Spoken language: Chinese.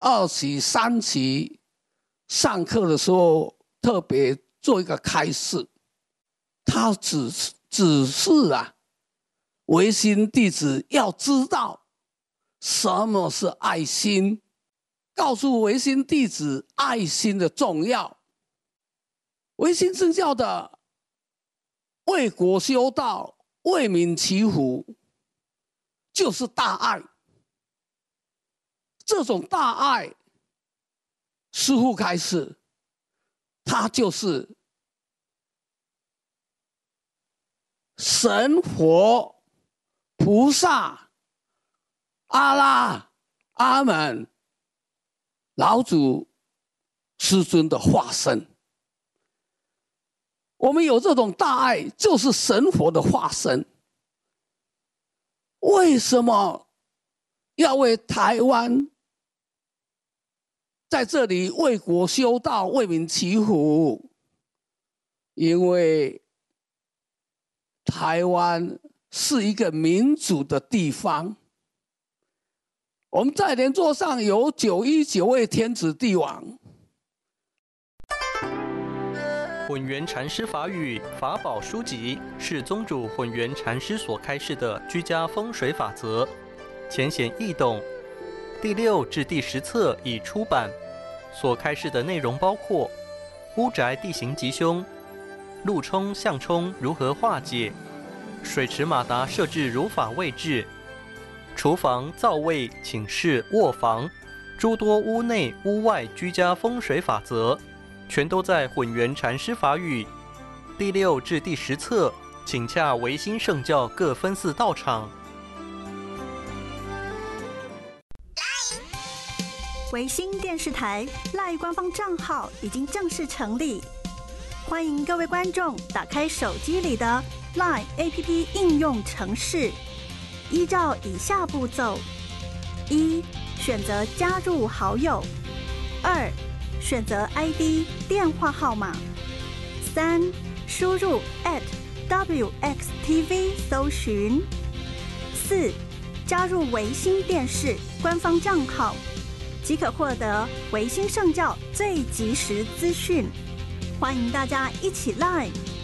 2期、3期上课的时候特别做一个开示，他只是维新弟子要知道什么是爱心，告诉维新弟子爱心的重要。维新正教的为国修道、为民祈福，就是大爱。这种大爱，师父开示，它就是神佛菩萨阿拉阿们老祖师尊的化身。我们有这种大爱，就是神佛的化身。为什么要为台湾在这里为国修道、为民祈福？因为台湾是一个民主的地方，我们在莲座上有919位天子帝王。 混元禅师法语法宝书籍是宗主混元禅师所开示的居家风水法则，浅显易懂。第6至第10册已出版，所开示的内容包括屋宅地形吉凶、路冲向冲如何化解、水池马达设置如法位置、厨房、灶位、寝室、卧房诸多屋内屋外居家风水法则，全都在混元禅师法语第6至第10册，请洽维新圣教各分寺道场。 维新电视台 LINE 官方账号已经正式成立，欢迎各位观众打开手机里的 LINE APP 应用程式，依照以下步骤：1. 选择加入好友；2. 选择 ID 电话号码；3. 输入 @WXTV 搜寻；4. 加入维新电视官方账号，即可获得维新圣教最及时资讯。欢迎大家一起 LINE